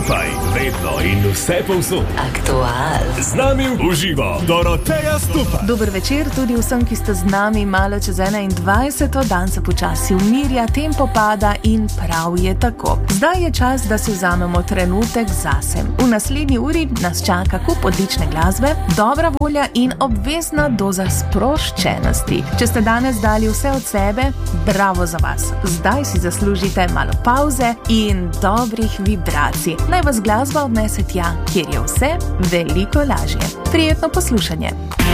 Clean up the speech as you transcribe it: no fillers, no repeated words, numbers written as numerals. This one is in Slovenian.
skupaj, vedno in vse povsod. Aktual. Z nami v živo, Doroteja Stupa. Dober večer tudi vsem, ki ste z nami malo čez 21. Dan se počasi umirja, tempo pada in prav je tako. Zdaj je čas, da si vzamemo trenutek zase. V naslednji uri nas čaka kup odlične glasbe, dobra volja in obvezna doza sproščenosti. Če ste danes dali vse od sebe, bravo za vas. Zdaj si zaslužite malo pauze in dobrih vibracij. Naj vas glasba odnese tja, kjer je vse veliko lažje. Prijetno poslušanje.